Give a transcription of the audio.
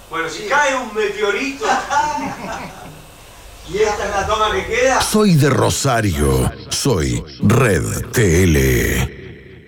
Bueno, si cae un meteorito y esta es la toma que queda. Soy de Rosario, soy Red TL.